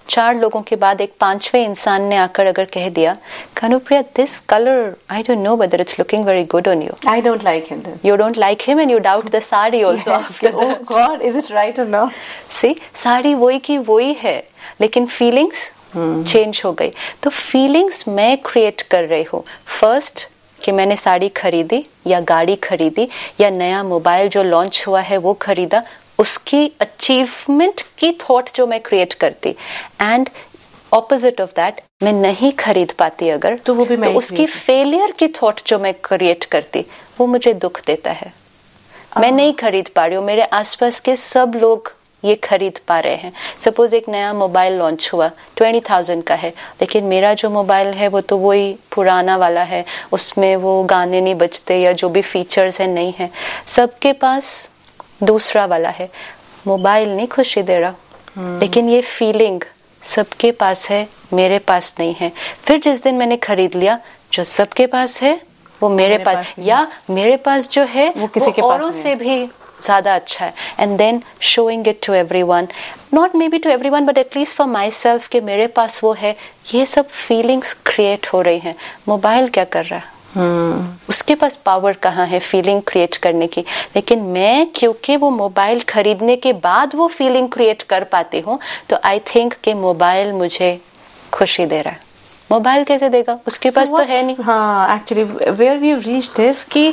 4 लोगों के बाद एक 5वें इंसान ने आकर अगर कह दिया, Kanupriya, this colour, I don't know whether it's looking very good on you. I don't like him then. You don't like him and you doubt the sari also. Yes. After Oh that. God, is it right or not? See, sari वही की वही है, लेकिन feelings change हो गई. तो feelings मैं create कर रही हूँ. फर्स्ट कि मैंने साड़ी खरीदी या गाड़ी खरीदी या नया मोबाइल जो लॉन्च हुआ है वो खरीदा, उसकी अचीवमेंट की थॉट जो मैं क्रिएट करती. एंड ऑपोजिट ऑफ दैट, मैं नहीं खरीद पाती अगर, तो वो भी मैं उसकी फेलियर की थॉट जो मैं क्रिएट करती, वो मुझे दुख देता है. मैं नहीं खरीद पा रही हूँ, मेरे आसपास के सब लोग ये खरीद पा रहे हैं. सपोज एक नया मोबाइल लॉन्च हुआ 20,000 का है, लेकिन मेरा जो मोबाइल है वो तो वही पुराना वाला है, उसमें वो गाने नहीं बजते या जो भी फीचर्स है नहीं है. सबके पास दूसरा वाला है. मोबाइल नहीं खुशी दे रहा, लेकिन ये फीलिंग सबके पास है, मेरे पास नहीं है. फिर जिस दिन मैंने खरीद लिया, जो सबके पास है वो मेरे पास, या मेरे पास जो है वो किसी के पास औरों से भी ज्यादा अच्छा है. And then showing it to everyone, not may be to everyone but at least for my self कि मेरे पास वो है. ये सब फीलिंग्स क्रिएट हो रही हैं. मोबाइल क्या कर रहा है? उसके पास पावर कहाँ है फीलिंग क्रिएट करने की. लेकिन मैं क्योंकि वो मोबाइल खरीदने के बाद वो फीलिंग क्रिएट कर पाती हूँ, तो आई थिंक कि मोबाइल मुझे खुशी दे रहा है. मोबाइल कैसे देगा? उसके पास तो है नहीं. हाँ, actually where we have reached is कि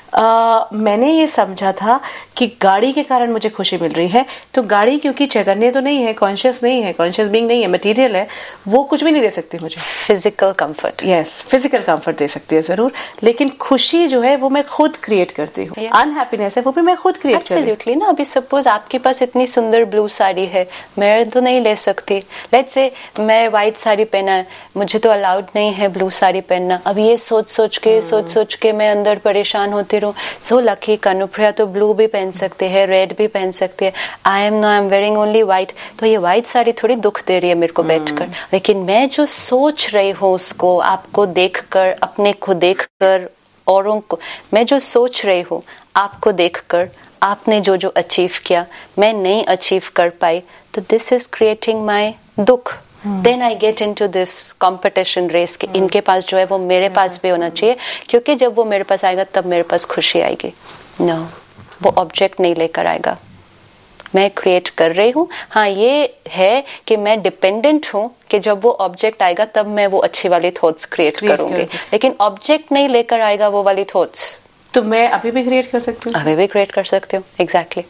मैंने ये समझा था कि गाड़ी के कारण मुझे खुशी मिल रही है, तो गाड़ी क्योंकि चैतन्य तो नहीं है, कॉन्शियस नहीं है, कॉन्शियस बीइंग नहीं है, मटेरियल है, वो कुछ भी नहीं दे सकती मुझे. Physical comfort, yes, physical comfort दे सकती है जरूर, लेकिन खुशी जो है वो मैं खुद क्रिएट करती हूँ. अनहैप्पीनेस है वो भी मैं खुद क्रिएट करती हूँ. एब्सोल्युटली ना. अभी सपोज आपके पास इतनी सुंदर ब्लू साड़ी है, मैं तो नहीं ले सकती. लेट्स से मैं व्हाइट साड़ी पहना है, मुझे तो अलाउड नहीं है ब्लू साड़ी पहनना. अब ये सोच सोच के मैं अंदर परेशान होती रहूं. सो लकी, कानुप्रिया तो ब्लू भी पहन सकते हैं, रेड भी पहन सकते हैं. I am wearing only white. तो ये व्हाइट साड़ी थोड़ी दुख दे रही है मेरे को बैठकर. लेकिन मैं जो सोच रही हूँ उसको, आपको देखकर, अपने को देखकर, औरों को, मैं जो सोच रही हूँ आपको देखकर, आपने जो जो अचीव किया मैं नहीं अचीव कर पाई, तो दिस इज क्रिएटिंग माई दुख. Then I get into this competition race कि इनके पास जो है वो मेरे पास भी होना चाहिए, क्योंकि जब वो मेरे पास आएगा तब मेरे पास खुशी आएगी. No, वो ऑब्जेक्ट नहीं लेकर आएगा, मैं क्रिएट कर रही हूँ. हाँ, ये है कि मैं डिपेंडेंट हूँ कि जब वो ऑब्जेक्ट आएगा तब मैं वो अच्छी वाली थॉट्स क्रिएट करूंगी, लेकिन ऑब्जेक्ट नहीं लेकर आएगा वो वाली थॉट्स. तो मैं अभी भी क्रिएट कर सकती हूँ? अभी भी क्रिएट कर सकती हूँ. Exactly.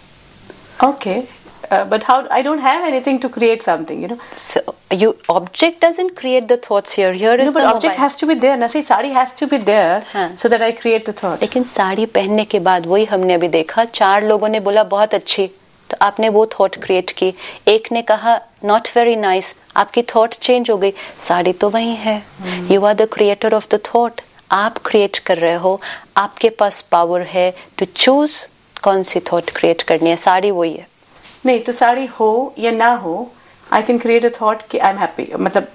Okay. But how? I don't have anything to create something, you know. So object doesn't create the thoughts here. Here is no, but the object mobile. has to be there. ना सी sari has to be there, हाँ. so that I create the thought. लेकिन साड़ी पहनने के बाद वही हमने अभी देखा, 4 लोगों ने बोला बहुत अच्छी, तो आपने वो थॉट क्रिएट की. एक ने कहा नॉट वेरी नाइस, आपकी थॉट चेंज हो गई. साड़ी तो वही है. You are the creator of the thought. आप क्रिएट कर रहे हो, आपके पास पावर है टू चूज कौन सी थॉट क्रिएट करनी है. साड़ी वही है. नहीं, तो साड़ी हो या ना हो, I can create a thought कि आई एम हैप्पी.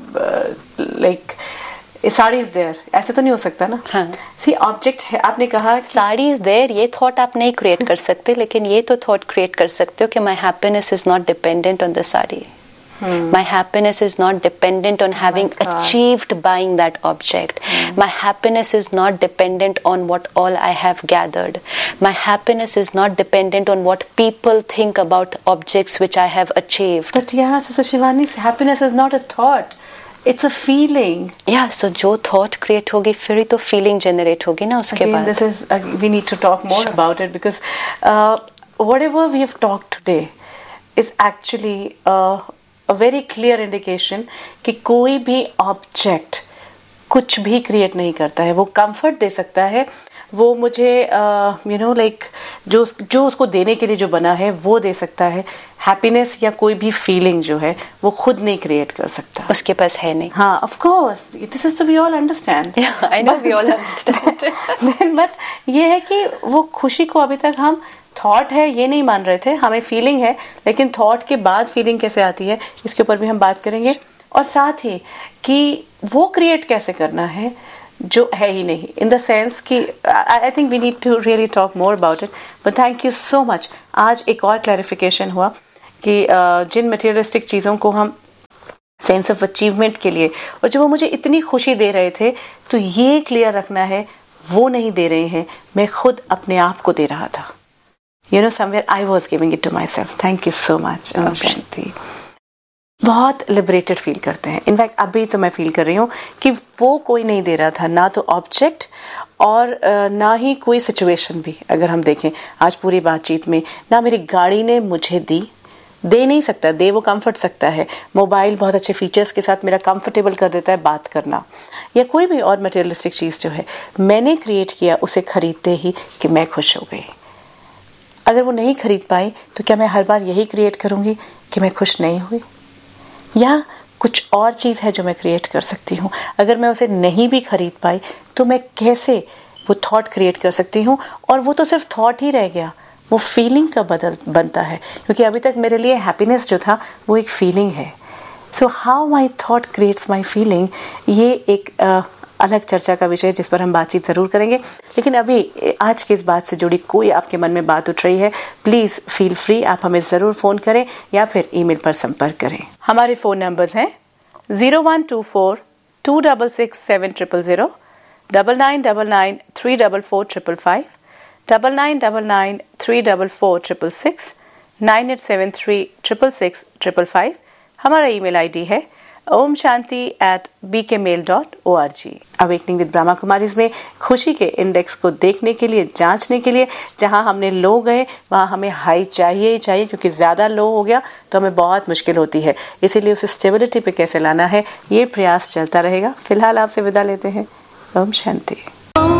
मतलब लाइक साड़ी इज देयर, ऐसे तो नहीं हो सकता ना. हाँ. सी ऑब्जेक्ट है. आपने कहा साड़ी इज देयर, ये थॉट आप नहीं क्रिएट कर सकते, लेकिन ये तो थॉट क्रिएट कर सकते हो कि my happiness is not dependent on the sari. My happiness is not dependent on having achieved buying that object. My happiness is not dependent on what all I have gathered. My happiness is not dependent on what people think about objects which I have achieved. But yeah, Sister Shivani, happiness is not a thought. It's a feeling. Yeah, so जो thought create होगी फिर ही तो feeling generate होगी ना उसके बाद. This is we need to talk more about it, because whatever we have talked today is actually a very clear indication कि कोई भी ऑब्जेक्ट कुछ भी क्रिएट नहीं करता है. वो कंफर्ट दे सकता है, वो मुझे यू नो लाइक जो उसको देने के लिए जो बना है वो दे सकता है. हैप्पीनेस या कोई भी फीलिंग जो है वो खुद नहीं क्रिएट कर सकता, उसके पास है नहीं. हाँ, ऑफ कोर्स, दिस इज तो we all understand. I know we all understand. But ये है कि वो खुशी को अभी तक हम थॉट है ये नहीं मान रहे थे. हमें फीलिंग है, लेकिन थॉट के बाद फीलिंग कैसे आती है इसके ऊपर भी हम बात करेंगे. और साथ ही कि वो क्रिएट कैसे करना है जो है ही नहीं, इन द सेंस कि I think we need to really talk more about it. But thank you so much. आज एक और क्लैरिफिकेशन हुआ कि जिन मटेरियलिस्टिक चीज़ों को हम सेंस ऑफ अचीवमेंट के लिए, और जब वो मुझे इतनी खुशी दे रहे थे, तो ये क्लियर रखना है वो नहीं दे रहे हैं, मैं खुद अपने आप को दे रहा था. Somewhere I was giving it to myself. Thank you so much. Om Shanti. बहुत लिबरेटेड फील करते हैं. इनफैक्ट अभी तो मैं फील कर रही हूँ कि वो कोई नहीं दे रहा था, ना तो ऑब्जेक्ट और ना ही कोई सिचुएशन भी. अगर हम देखें आज पूरी बातचीत में, ना मेरी गाड़ी ने मुझे दे नहीं सकता, दे वो कंफर्ट सकता है. मोबाइल बहुत अच्छे फीचर्स के साथ मेरा कंफर्टेबल कर देता है बात करना, या कोई भी और मटेरियलिस्टिक चीज़ जो है मैंने क्रिएट किया उसे खरीदते ही कि मैं खुश हो गई. अगर वो नहीं खरीद पाई तो क्या मैं हर बार यही क्रिएट करूँगी कि मैं खुश नहीं हुई, या कुछ और चीज़ है जो मैं क्रिएट कर सकती हूँ. अगर मैं उसे नहीं भी खरीद पाई तो मैं कैसे वो थॉट क्रिएट कर सकती हूँ, और वो तो सिर्फ थॉट ही रह गया, वो फीलिंग का बनता है, क्योंकि अभी तक मेरे लिए हैप्पीनेस जो था वो एक फीलिंग है. So how my thought creates my feeling, ये एक अलग चर्चा का विषय है जिस पर हम बातचीत ज़रूर करेंगे. लेकिन अभी आज की इस बात से जुड़ी कोई आपके मन में बात उठ रही है, प्लीज़ फील फ्री, आप हमें ज़रूर फ़ोन करें या फिर ईमेल पर संपर्क करें. हमारे फ़ोन नंबर्स हैं 0124 266 7000, 9999 344 555, 9999 344 666, 9873 666 555. हमारा ईमेल आईडी है omshanti@bkmail.org. Awakening with Brahma Kumaris में खुशी के इंडेक्स को देखने के लिए, जांचने के लिए, जहां हमने लो गए वहां हमें हाई चाहिए ही चाहिए, क्योंकि ज्यादा लो हो गया तो हमें बहुत मुश्किल होती है. इसीलिए उसे स्टेबिलिटी पे कैसे लाना है, ये प्रयास चलता रहेगा. फिलहाल आपसे विदा लेते हैं. ओम शांति.